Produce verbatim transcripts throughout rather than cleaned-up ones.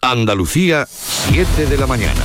Andalucía, siete de la mañana.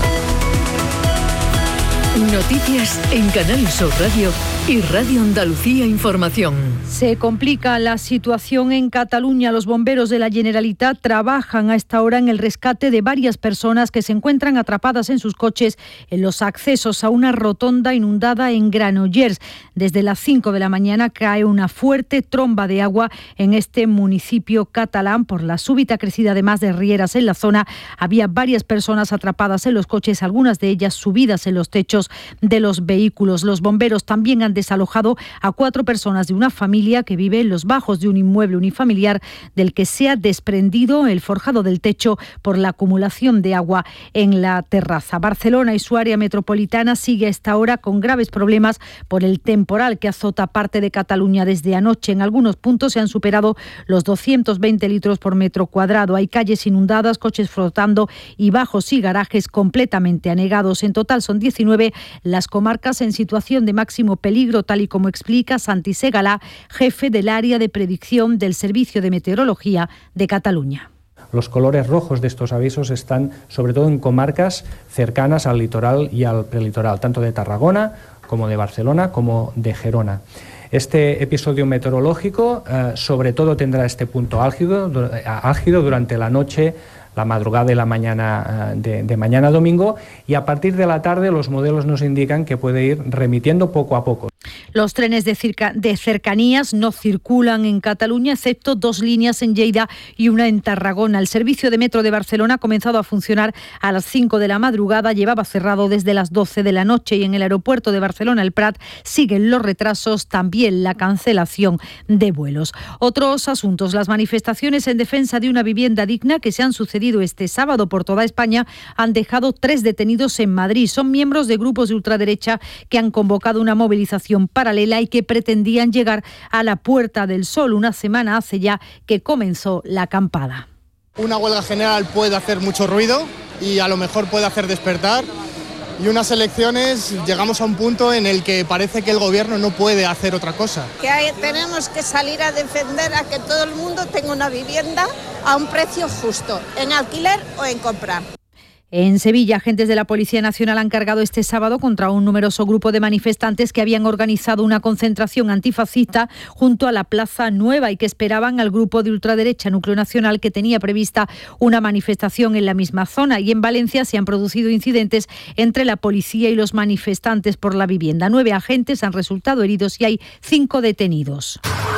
Noticias en Canal Sur Radio y Radio Andalucía Información. Se complica la situación en Cataluña. Los bomberos de la Generalitat trabajan a esta hora en el rescate de varias personas que se encuentran atrapadas en sus coches en los accesos a una rotonda inundada en Granollers. Desde las cinco de la mañana cae una fuerte tromba de agua en este municipio catalán. Por la súbita crecida además de rieras en la zona, había varias personas atrapadas en los coches, algunas de ellas subidas en los techos de los vehículos. Los bomberos también han desalojado a cuatro personas de una familia que vive en los bajos de un inmueble unifamiliar del que se ha desprendido el forjado del techo por la acumulación de agua en la terraza. Barcelona y su área metropolitana sigue a esta hora con graves problemas por el temporal que azota parte de Cataluña desde anoche. En algunos puntos se han superado los doscientos veinte litros por metro cuadrado. Hay calles inundadas, coches flotando y bajos y garajes completamente anegados. En total son diecinueve las comarcas en situación de máximo peligro, tal y como explica Santi Segalà, jefe del área de predicción del Servicio de Meteorología de Cataluña. Los colores rojos de estos avisos están sobre todo en comarcas cercanas al litoral y al prelitoral, tanto de Tarragona como de Barcelona como de Gerona. Este episodio meteorológico eh, sobre todo tendrá este punto álgido, álgido durante la noche, la madrugada y la mañana de, de mañana domingo, y a partir de la tarde los modelos nos indican que puede ir remitiendo poco a poco. Los trenes de, circa, de cercanías no circulan en Cataluña, excepto dos líneas en Lleida y una en Tarragona. El servicio de metro de Barcelona ha comenzado a funcionar a las cinco de la madrugada, llevaba cerrado desde las doce de la noche, y en el aeropuerto de Barcelona El Prat siguen los retrasos, también la cancelación de vuelos. Otros asuntos: las manifestaciones en defensa de una vivienda digna que se han sucedido este sábado por toda España han dejado tres detenidos en Madrid. Son miembros de grupos de ultraderecha que han convocado una movilización paralela y que pretendían llegar a la Puerta del Sol. Una semana hace ya que comenzó la acampada. Una huelga general puede hacer mucho ruido y a lo mejor puede hacer despertar, y unas elecciones llegamos a un punto en el que parece que el gobierno no puede hacer otra cosa. Que hay, tenemos que salir a defender a que todo el mundo tenga una vivienda a un precio justo, en alquiler o en comprar. En Sevilla, agentes de la Policía Nacional han cargado este sábado contra un numeroso grupo de manifestantes que habían organizado una concentración antifascista junto a la Plaza Nueva y que esperaban al grupo de ultraderecha Núcleo Nacional, que tenía prevista una manifestación en la misma zona. Y en Valencia se han producido incidentes entre la policía y los manifestantes por la vivienda. Nueve agentes han resultado heridos y hay cinco detenidos.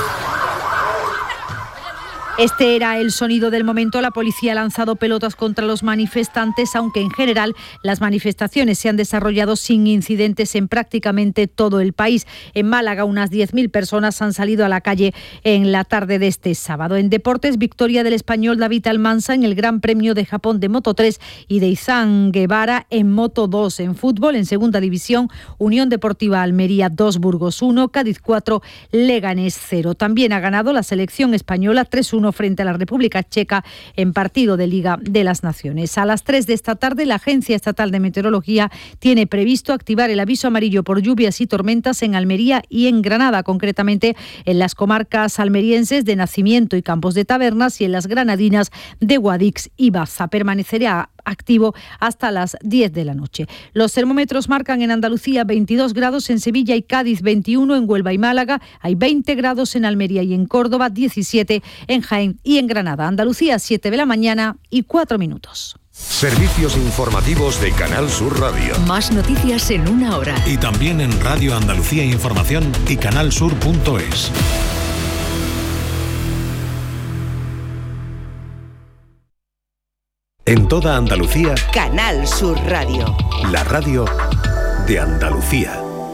Este era el sonido del momento. La policía ha lanzado pelotas contra los manifestantes, aunque en general las manifestaciones se han desarrollado sin incidentes en prácticamente todo el país. En Málaga, unas diez mil personas han salido a la calle en la tarde de este sábado. En deportes, victoria del español David Almansa en el Gran Premio de Japón de Moto tres y de Izán Guevara en Moto dos. En fútbol, en segunda división, Unión Deportiva Almería dos, Burgos uno, Cádiz cuatro, Leganés cero. También ha ganado la selección española tres uno frente a la República Checa en partido de Liga de las Naciones. A las tres de esta tarde, la Agencia Estatal de Meteorología tiene previsto activar el aviso amarillo por lluvias y tormentas en Almería y en Granada, concretamente en las comarcas almerienses de Nacimiento y Campos de Tabernas y en las granadinas de Guadix y Baza. Permanecerá activo hasta las diez de la noche. Los termómetros marcan en Andalucía veintidós grados, en Sevilla y Cádiz veintiuno, en Huelva y Málaga hay veinte grados, en Almería y en Córdoba diecisiete, en Jaén y en Granada. Andalucía, siete de la mañana y cuatro minutos. Servicios informativos de Canal Sur Radio. Más noticias en una hora. Y también en Radio Andalucía Información y canalsur punto es. En toda Andalucía, Canal Sur Radio. La radio de Andalucía.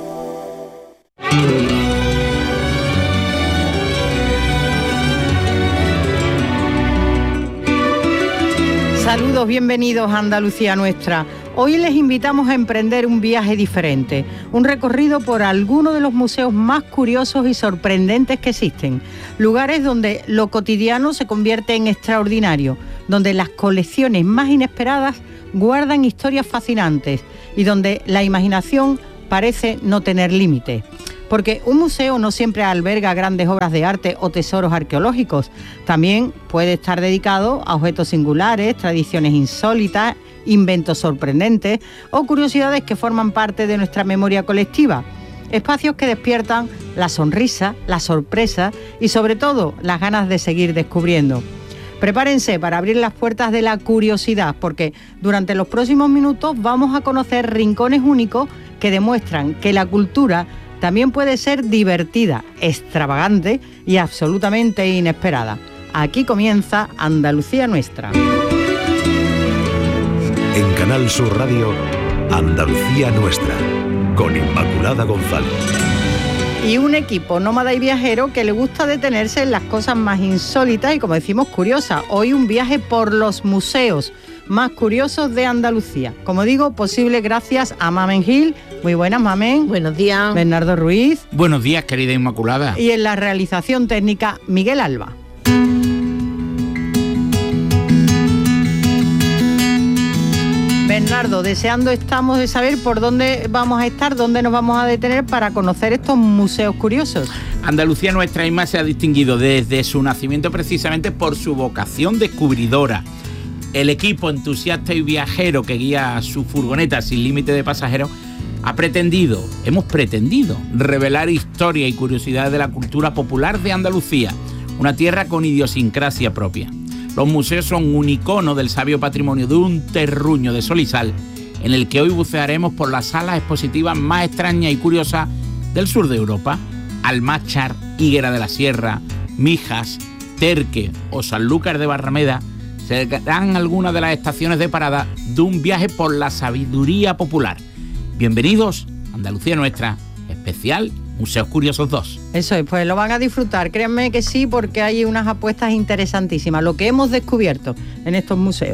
Saludos, bienvenidos a Andalucía Nuestra. Hoy les invitamos a emprender un viaje diferente, un recorrido por algunos de los museos más curiosos y sorprendentes que existen, lugares donde lo cotidiano se convierte en extraordinario, donde las colecciones más inesperadas guardan historias fascinantes y donde la imaginación parece no tener límites. porque un museo no siempre alberga grandes obras de arte o tesoros arqueológicos. También puede estar dedicado a objetos singulares, tradiciones insólitas, inventos sorprendentes o curiosidades que forman parte de nuestra memoria colectiva. Espacios que despiertan la sonrisa, la sorpresa y sobre todo las ganas de seguir descubriendo. Prepárense para abrir las puertas de la curiosidad, porque durante los próximos minutos vamos a conocer rincones únicos que demuestran que la cultura también puede ser divertida, extravagante y absolutamente inesperada. Aquí comienza Andalucía Nuestra. En Canal Sur Radio, Andalucía Nuestra, con Inmaculada González. Y un equipo nómada y viajero que le gusta detenerse en las cosas más insólitas y, como decimos, curiosas. Hoy un viaje por los museos más curiosos de Andalucía. Como digo, posible gracias a Mamen Gil. Muy buenas, Mamen. Buenos días. Bernardo Ruiz. Buenos días, querida Inmaculada. Y en la realización técnica, Miguel Alba. Bernardo, deseando estamos de saber por dónde vamos a estar, dónde nos vamos a detener para conocer estos museos curiosos. Andalucía Nuestra Isma se ha distinguido desde su nacimiento precisamente por su vocación descubridora. El equipo entusiasta y viajero que guía su furgoneta sin límite de pasajeros ha pretendido, hemos pretendido, revelar historia y curiosidades de la cultura popular de Andalucía, una tierra con idiosincrasia propia. Los museos son un icono del sabio patrimonio de un terruño de sol y sal, en el que hoy bucearemos por las salas expositivas más extrañas y curiosas del sur de Europa. Almáchar, Higuera de la Sierra, Mijas, Terque o Sanlúcar de Barrameda serán algunas de las estaciones de parada de un viaje por la sabiduría popular. Bienvenidos a Andalucía Nuestra, especial Museos Curiosos dos. Eso es, pues lo van a disfrutar, créanme que sí, porque hay unas apuestas interesantísimas, lo que hemos descubierto en estos museos.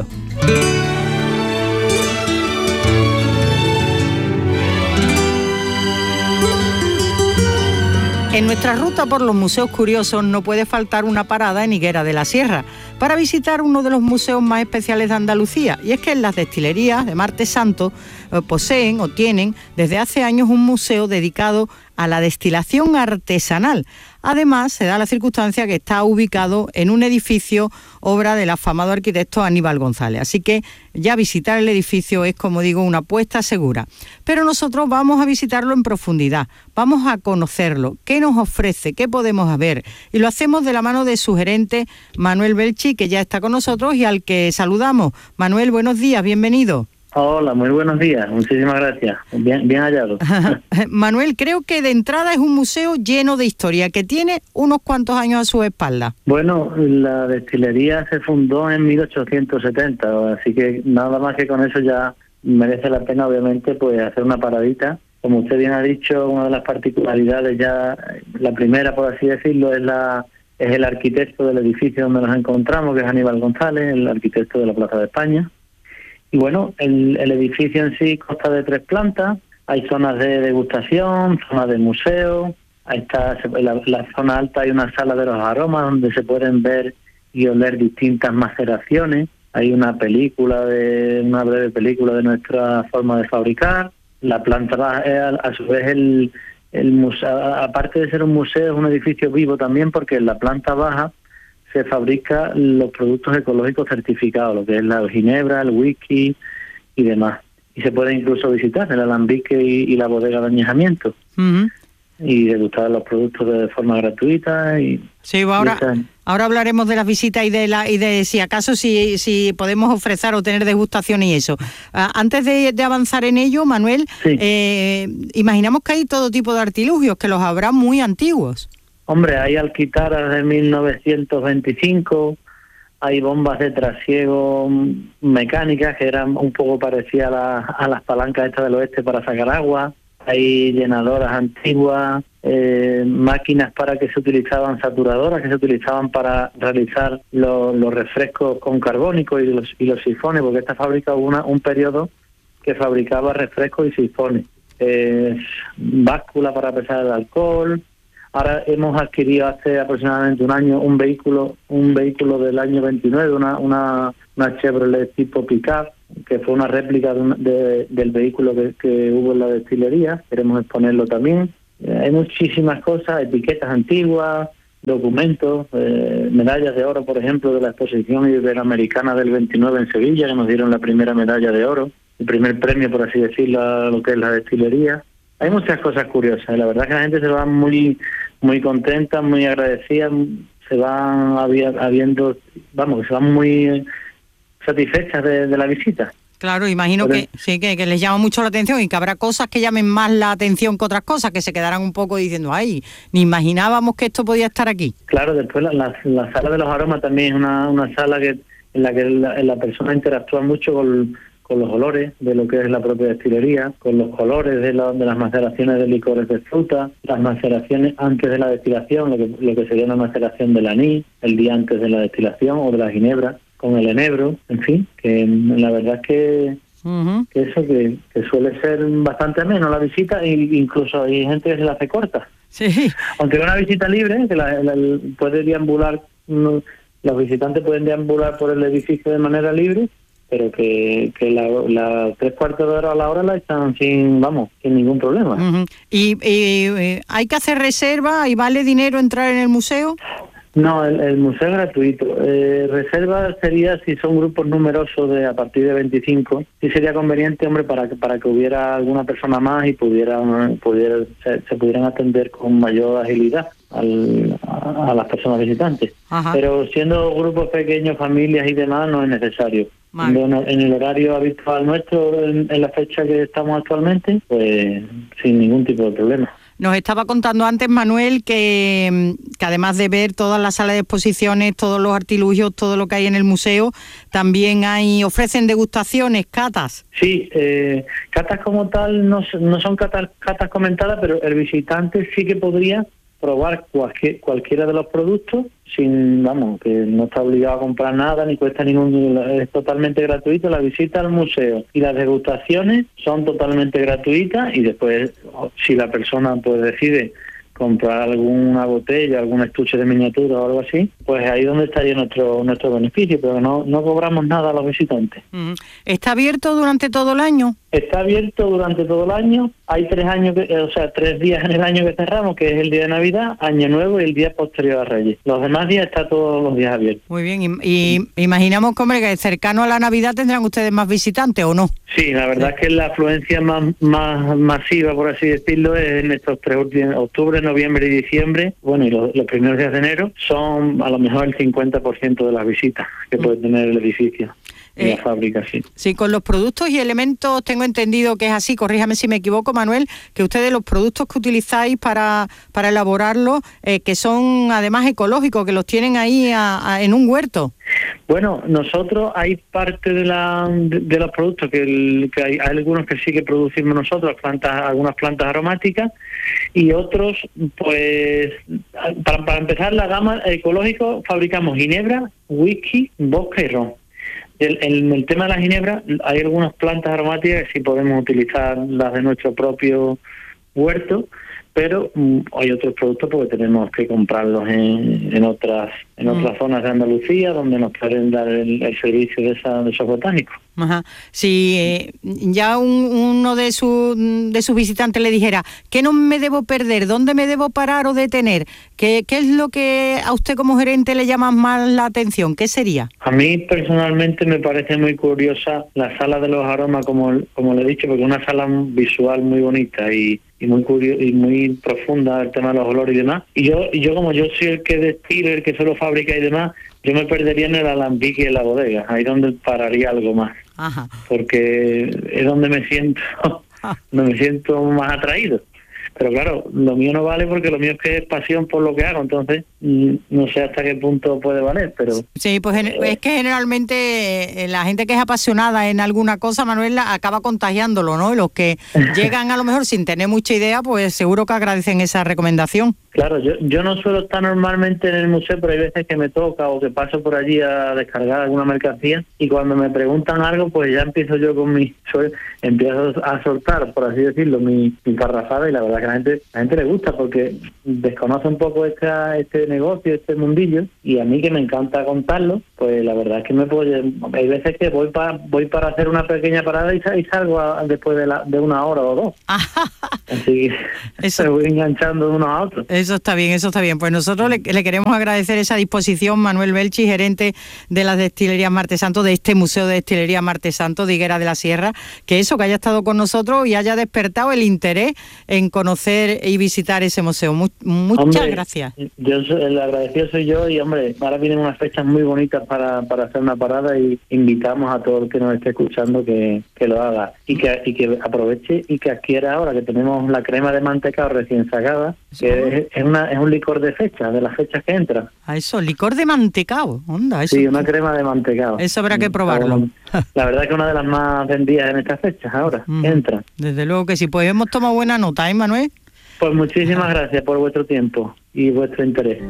En nuestra ruta por los museos curiosos no puede faltar una parada en Higuera de la Sierra para visitar uno de los museos más especiales de Andalucía, y es que en las destilerías de Martes Santo eh, poseen o tienen desde hace años un museo dedicado a la destilación artesanal. Además, se da la circunstancia que está ubicado en un edificio obra del afamado arquitecto Aníbal González. Así que ya visitar el edificio es, como digo, una apuesta segura. Pero nosotros vamos a visitarlo en profundidad, vamos a conocerlo, qué nos ofrece, qué podemos ver. Y lo hacemos de la mano de su gerente, Manuel Belchi, que ya está con nosotros y al que saludamos. Manuel, buenos días, bienvenido. Hola, muy buenos días, muchísimas gracias, bien, bien hallado. Manuel, creo que de entrada es un museo lleno de historia, que tiene unos cuantos años a su espalda. Bueno, la destilería se fundó en mil ochocientos setenta, así que nada más que con eso ya merece la pena, obviamente, pues hacer una paradita. Como usted bien ha dicho, una de las particularidades ya, la primera, por así decirlo, es la es el arquitecto del edificio donde nos encontramos, que es Aníbal González, el arquitecto de la Plaza de España. Y bueno, el, el edificio en sí consta de tres plantas, hay zonas de degustación, zonas de museo, ahí está la, la zona alta, hay una sala de los aromas donde se pueden ver y oler distintas maceraciones, hay una película, de una breve película de nuestra forma de fabricar, la planta baja es a, a su vez el, el museo, aparte de ser un museo, es un edificio vivo también, porque en la planta baja se fabrica los productos ecológicos certificados, lo que es la ginebra, el whisky y demás. Y se puede incluso visitar el alambique y, y la bodega de añejamiento. Uh-huh. Y degustar los productos de forma gratuita. Y sí, ahora, y ahora hablaremos de las visitas y de la y de si acaso si, si podemos ofrecer o tener degustación y eso. Uh, antes de, de avanzar en ello, Manuel, sí. eh, imaginamos que hay todo tipo de artilugios, que los habrá muy antiguos. Hombre, hay alquitaras de mil novecientos veinticinco, hay bombas de trasiego mecánicas que eran un poco parecidas a, la, a las palancas estas del oeste para sacar agua, hay llenadoras antiguas, eh, máquinas para que se utilizaban, saturadoras que se utilizaban para realizar lo, los refrescos con carbónico y los, y los sifones, porque esta fábrica hubo una, un periodo que fabricaba refrescos y sifones, eh, báscula para pesar el alcohol. Ahora hemos adquirido hace aproximadamente un año un vehículo un vehículo del año veintinueve, una una, una Chevrolet tipo pick-up, que fue una réplica de, un, de del vehículo que, que hubo en la destilería. Queremos exponerlo también. Eh, hay muchísimas cosas, etiquetas antiguas, documentos, eh, medallas de oro, por ejemplo, de la exposición iberoamericana del veintinueve en Sevilla, que nos dieron la primera medalla de oro, el primer premio, por así decirlo, a lo que es la destilería. Hay muchas cosas curiosas, la verdad es que la gente se va muy muy contenta, muy agradecida, se van habiendo, vamos, se van muy satisfechas de, de la visita. Claro, imagino que sí, que, que les llama mucho la atención y que habrá cosas que llamen más la atención que otras cosas, que se quedarán un poco diciendo, ay, ni imaginábamos que esto podía estar aquí. Claro, después la, la, la sala de los aromas también es una, una sala que en la que la, la persona interactúa mucho con, con los olores de lo que es la propia destilería, con los colores de, la, de las maceraciones de licores de fruta, las maceraciones antes de la destilación, lo que, lo que sería una maceración del anís, el día antes de la destilación o de la ginebra, con el enebro, en fin, que la verdad es que, uh-huh. que eso que, que suele ser bastante ameno la visita, e incluso hay gente que se la hace corta. Sí. Aunque es una visita libre, que la, la, puede deambular, no, los visitantes pueden deambular por el edificio de manera libre, pero que, que la, la tres cuartos de hora a la hora la están sin, vamos, sin ningún problema. Uh-huh. ¿Y, y hay que hacer reserva y vale dinero entrar en el museo? No, el, el museo es gratuito. Eh, reserva sería si son grupos numerosos de a partir de veinticinco. Sí sería conveniente, hombre, para que para que hubiera alguna persona más y pudiera, pudiera se, se pudieran atender con mayor agilidad al, a, a las personas visitantes. Ajá. Pero siendo grupos pequeños, familias y demás, no es necesario. Vale. En, en el horario habitual nuestro, en, en la fecha que estamos actualmente, pues sin ningún tipo de problema. Nos estaba contando antes Manuel que, que además de ver todas las salas de exposiciones, todos los artilugios, todo lo que hay en el museo, también hay ofrecen degustaciones, catas. Sí, eh, catas como tal no, no son catas, catas comentadas, pero el visitante sí que podría probar cualquier, cualquiera de los productos sin, vamos, que no está obligado a comprar nada ni cuesta ningún, es totalmente gratuito. La visita al museo y las degustaciones son totalmente gratuitas y después si la persona pues decide comprar alguna botella, algún estuche de miniatura o algo así, pues ahí es donde estaría nuestro nuestro beneficio, pero no no cobramos nada a los visitantes. ¿Está abierto durante todo el año? Está abierto durante todo el año. Hay tres años, que, o sea, tres días en el año que cerramos, que es el día de Navidad, Año Nuevo y el día posterior a Reyes. Los demás días está todos los días abiertos. Muy bien, y, y imaginamos hombre, que cercano a la Navidad tendrán ustedes más visitantes, ¿o no? Sí, la verdad es que la afluencia más más masiva, por así decirlo, es en estos tres últimos, octubre, noviembre y diciembre. Bueno, y los, los primeros días de enero son a lo mejor el cincuenta por ciento de las visitas que mm. puede tener el edificio. Eh, la fábrica, sí. Sí, con los productos y elementos tengo entendido que es así, corríjame si me equivoco, Manuel, que ustedes los productos que utilizáis para, para elaborarlos, eh, que son además ecológicos, que los tienen ahí a, a, en un huerto. Bueno, nosotros hay parte de la de, de los productos que, el, que hay, hay algunos que sí que producimos nosotros, plantas, algunas plantas aromáticas, y otros, pues, para, para empezar la gama ecológico fabricamos ginebra, whisky, vodka y ron. El, el, el tema de la ginebra, hay algunas plantas aromáticas que sí podemos utilizar las de nuestro propio huerto, pero um, hay otros productos porque tenemos que comprarlos en, en otras en mm. otras zonas de Andalucía donde nos pueden dar el, el servicio de, esa, de esos botánicos. Ajá. Si eh, ya un, uno de, su, de sus visitantes le dijera, ¿qué no me debo perder? ¿Dónde me debo parar o detener? ¿Qué, qué es lo que a usted como gerente le llama más la atención? ¿Qué sería? A mí personalmente me parece muy curiosa la sala de los aromas, como, como le he dicho, porque es una sala visual muy bonita y y muy curioso y muy profunda el tema de los olores y demás. Y yo y yo como yo soy el que destila, el que solo fabrica y demás, yo me perdería en el alambique y en la bodega, ahí donde pararía algo más. Ajá. Porque es donde me siento, donde me siento más atraído. Pero claro, lo mío no vale porque lo mío es que es pasión por lo que hago, entonces no sé hasta qué punto puede valer, pero... Sí, pues eh, es que generalmente la gente que es apasionada en alguna cosa, Manuel, acaba contagiándolo, ¿no? Y los que llegan a lo mejor sin tener mucha idea, pues seguro que agradecen esa recomendación. Claro, yo, yo no suelo estar normalmente en el museo, pero hay veces que me toca o que paso por allí a descargar alguna mercancía y cuando me preguntan algo, pues ya empiezo yo con mi... empiezo a soltar, por así decirlo, mi, mi parrafada y la verdad que a la gente, la gente le gusta porque desconoce un poco esta, este negocio, este mundillo y a mí que me encanta contarlo, pues la verdad es que me puedo... Hay veces que voy para voy para hacer una pequeña parada y, y salgo a, después de, la, de una hora o dos. Así que eso, me voy enganchando de unos a otros. Eso está bien, eso está bien. Pues nosotros le, le queremos agradecer esa disposición, Manuel Belchi, gerente de las destilerías Martesanto, de este Museo de Destilería Martesanto de Higuera de la Sierra, que eso, que haya estado con nosotros y haya despertado el interés en conocer y visitar ese museo. Mu- muchas hombre, gracias. Yo soy, el agradecido soy yo y, hombre, ahora vienen unas fechas muy bonitas para, para hacer una parada y invitamos a todo el que nos esté escuchando que, que lo haga y que, y que aproveche y que adquiera ahora que tenemos la crema de mantecado recién sacada, que es, es, una, es un licor de fecha, de las fechas que entra. A eso, licor de mantecao, onda. Eso, sí, una crema de mantecado. Eso habrá que probarlo. La verdad es que una de las más vendidas en estas fechas ahora, mm. entra. Desde luego que sí, pues hemos tomado buena nota, ¿eh, Manuel? Pues muchísimas gracias por vuestro tiempo y vuestro interés.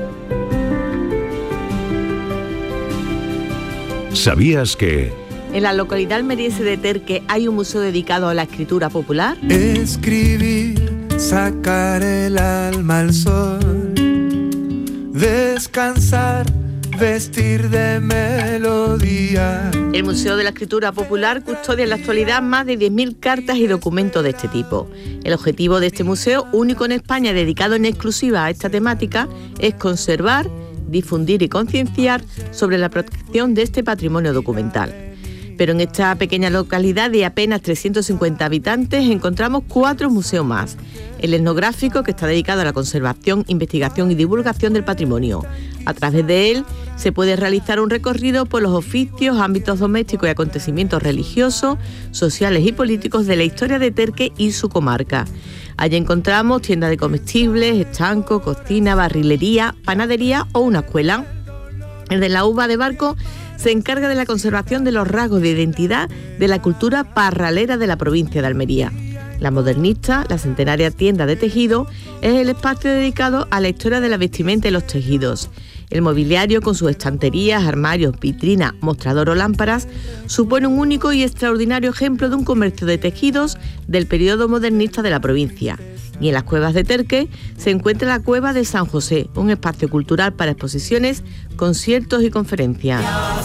¿Sabías que...? En la localidad almeriense de Terque hay un museo dedicado a la escritura popular. Escribir, sacar el alma al sol, descansar, vestir de melodía. El Museo de la Escritura Popular custodia en la actualidad más de diez mil cartas y documentos de este tipo. El objetivo de este museo, único en España dedicado en exclusiva a esta temática, es conservar, difundir y concienciar sobre la protección de este patrimonio documental. Pero en esta pequeña localidad de apenas trescientos cincuenta habitantes encontramos cuatro museos más. El etnográfico, que está dedicado a la conservación, investigación y divulgación del patrimonio. A través de él se puede realizar un recorrido por los oficios, ámbitos domésticos y acontecimientos religiosos, sociales y políticos de la historia de Terque y su comarca. Allí encontramos tiendas de comestibles, estancos, cocina, barrilería, panadería o una escuela. El de la uva de Barco se encarga de la conservación de los rasgos de identidad de la cultura parralera de la provincia de Almería. La Modernista, la centenaria tienda de tejido, es el espacio dedicado a la historia de la vestimenta y los tejidos. El mobiliario, con sus estanterías, armarios, vitrinas, mostrador o lámparas, supone un único y extraordinario ejemplo de un comercio de tejidos del periodo modernista de la provincia. Y en las cuevas de Terque se encuentra la Cueva de San José, un espacio cultural para exposiciones, conciertos y conferencias.